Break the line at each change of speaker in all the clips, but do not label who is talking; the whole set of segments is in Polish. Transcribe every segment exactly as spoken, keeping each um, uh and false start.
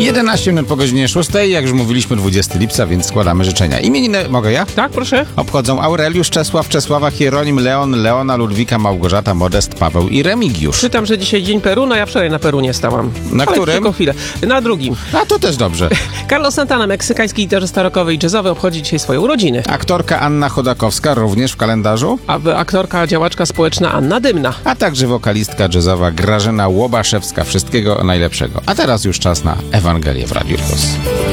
jedenaście minut po godzinie szóstej, jak już mówiliśmy, dwudziestego lipca, więc składamy życzenia. Imieniny, mogę ja?
Tak, proszę.
Obchodzą Aureliusz, Czesław, Czesława, Hieronim, Leon, Leona, Ludwika, Małgorzata, Modest, Paweł i Remigiusz.
Czytam, że dzisiaj dzień Peruna, ja wczoraj na Perunie stałam.
Na
Ale
którym?
Tylko chwilę. Na drugim.
A to też dobrze.
Carlos Santana, meksykański gitarzysta rockowy i jazzowy, obchodzi dzisiaj swoje urodziny.
Aktorka Anna Chodakowska również w kalendarzu.
A aktorka, działaczka społeczna Anna Dymna.
A także wokalistka jazzowa Grażyna Łobaszewska. Wszystkiego najlepszego. A teraz już czas na Ewangelię w Radiu Plus.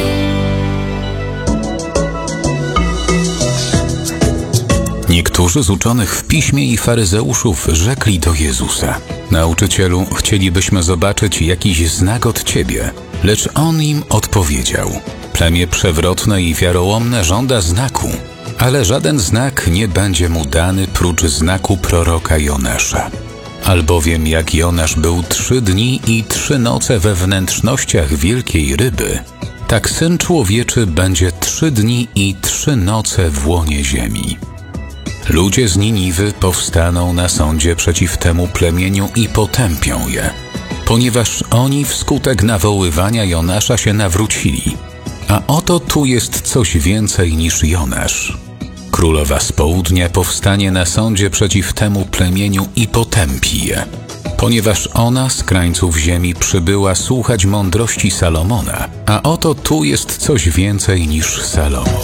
Niektórzy z uczonych w piśmie i faryzeuszów rzekli do Jezusa: Nauczycielu, chcielibyśmy zobaczyć jakiś znak od Ciebie. Lecz On im odpowiedział: Plemię przewrotne i wiarołomne żąda znaku, ale żaden znak nie będzie mu dany prócz znaku proroka Jonasza. Albowiem jak Jonasz był trzy dni i trzy noce we wnętrznościach wielkiej ryby, tak Syn Człowieczy będzie trzy dni i trzy noce w łonie ziemi. Ludzie z Niniwy powstaną na sądzie przeciw temu plemieniu i potępią je, ponieważ oni wskutek nawoływania Jonasza się nawrócili. A oto tu jest coś więcej niż Jonasz. Królowa z południa powstanie na sądzie przeciw temu plemieniu i potępi je, ponieważ ona z krańców ziemi przybyła słuchać mądrości Salomona, a oto tu jest coś więcej niż Salomon.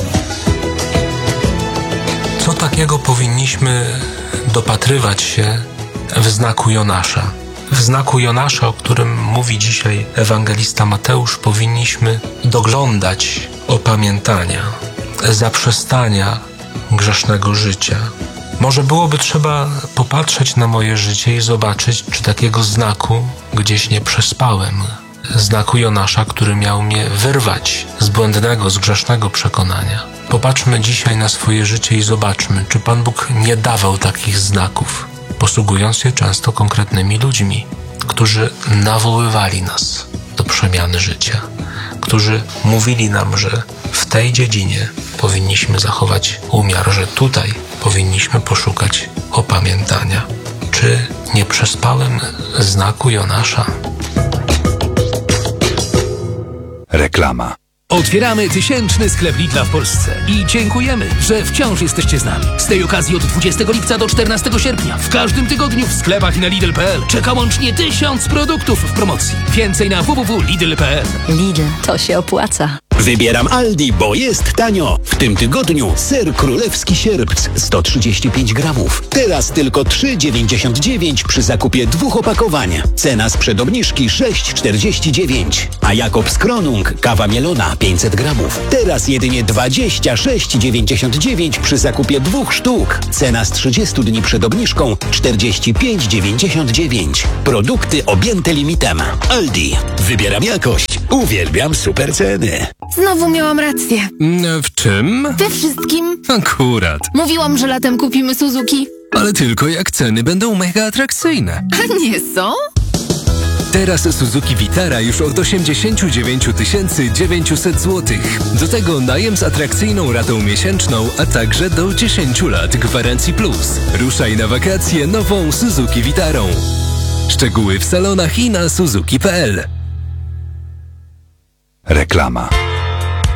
Co takiego powinniśmy dopatrywać się w znaku Jonasza? W znaku Jonasza, o którym mówi dzisiaj ewangelista Mateusz, powinniśmy doglądać opamiętania, zaprzestania grzesznego życia. Może byłoby trzeba popatrzeć na moje życie i zobaczyć, czy takiego znaku gdzieś nie przespałem. Znaku Jonasza, który miał mnie wyrwać z błędnego, z grzesznego przekonania. Popatrzmy dzisiaj na swoje życie i zobaczmy, czy Pan Bóg nie dawał takich znaków, posługując się często konkretnymi ludźmi, którzy nawoływali nas do przemiany życia, którzy mówili nam, że w tej dziedzinie powinniśmy zachować umiar, że tutaj powinniśmy poszukać opamiętania. Czy nie przespałem znaku Jonasza?
Reklama.
Otwieramy tysięczny sklep Lidla w Polsce i dziękujemy, że wciąż jesteście z nami. Z tej okazji od dwudziestego lipca do czternastego sierpnia w każdym tygodniu w sklepach i na Lidl kropka p l czeka łącznie tysiąc produktów w promocji. Więcej na w w w kropka lidl kropka p l.
Lidl, to się opłaca.
Wybieram Aldi, bo jest tanio. W tym tygodniu ser królewski sierpc sto trzydzieści pięć gramów. Teraz tylko trzy dziewięćdziesiąt dziewięć przy zakupie dwóch opakowań. Cena sprzed obniżki sześć czterdzieści dziewięć. A Jakobs Kronung kawa mielona pięćset gramów. Teraz jedynie dwadzieścia sześć dziewięćdziesiąt dziewięć przy zakupie dwóch sztuk. Cena z trzydziestu dni przed obniżką czterdzieści pięć dziewięćdziesiąt dziewięć. Produkty objęte limitem. Aldi. Wybieram jakość. Uwielbiam super ceny.
Znowu miałam rację.
W czym?
We wszystkim.
Akurat.
Mówiłam, że latem kupimy Suzuki.
Ale tylko jak ceny będą mega atrakcyjne.
A nie są?
Teraz Suzuki Vitara już od osiemdziesiąt dziewięć tysięcy dziewięćset złotych. Do tego najem z atrakcyjną ratą miesięczną, a także do dziesięciu lat gwarancji plus. Ruszaj na wakacje nową Suzuki Vitarą. Szczegóły w salonach i na suzuki kropka p l.
Reklama.